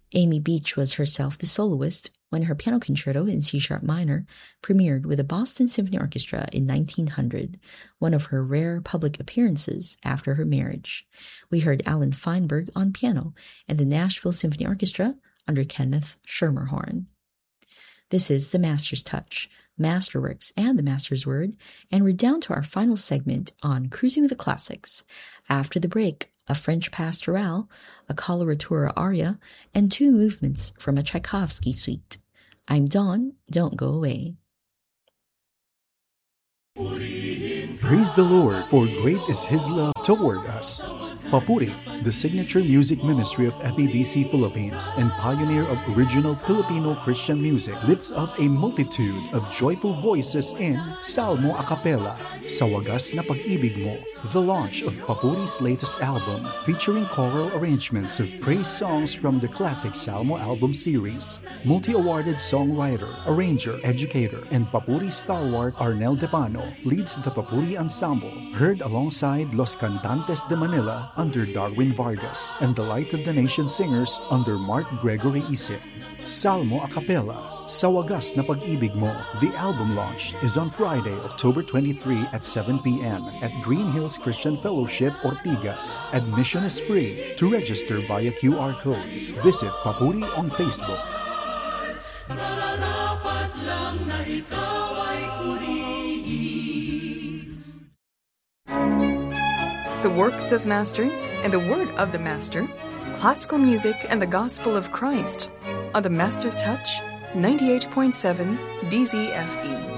Amy Beach was herself the soloist when her piano concerto in C-sharp minor premiered with the Boston Symphony Orchestra in 1900, one of her rare public appearances after her marriage. We heard Alan Feinberg on piano and the Nashville Symphony Orchestra under Kenneth Schermerhorn. This is The Master's Touch, Masterworks and the Master's Word, and we're down to our final segment on Cruising with the Classics. After the break, a French pastorale, a coloratura aria, and 2 movements from a Tchaikovsky suite. I'm Dawn, don't go away. Praise the Lord, for great is His love toward us. Papuri, the signature music ministry of FEBC Philippines and pioneer of original Filipino Christian music, lifts up a multitude of joyful voices in Salmo a Cappella, Sa Wagas na Pag-ibig Mo, the launch of Papuri's latest album, featuring choral arrangements of praise songs from the classic Salmo album series. Multi-awarded songwriter, arranger, educator, and Papuri stalwart Arnel Depano leads the Papuri Ensemble, heard alongside Los Cantantes de Manila under Darwin Vargas and the Light of the Nation Singers under Mark Gregory Isip. Salmo a Cappella, Sa Wagas na Pag-ibig Mo. The album launch is on Friday, October 23 at 7 p.m. at Green Hills Christian Fellowship, Ortigas. Admission is free. To register via QR code, visit Papuri on Facebook. The works of masters and the word of the master, classical music and the gospel of Christ on the Master's Touch, 98.7 DZFE.